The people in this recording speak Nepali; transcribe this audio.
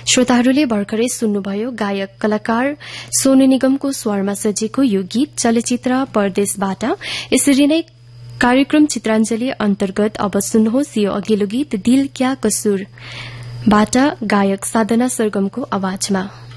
श्रोताहरूले भर्खरै सुन्नुभयो गायक कलाकार सोनु निगमको स्वरमा सजिएको यो गीत चलचित्र परदेशबाट। यसरी नै कार्यक्रम चित्राञ्जली अन्तर्गत अब सुन्नुहोस् यो अघिल्लो गीत दिल क्या कसूर बाट गायक साधना सरगमको आवाजमा।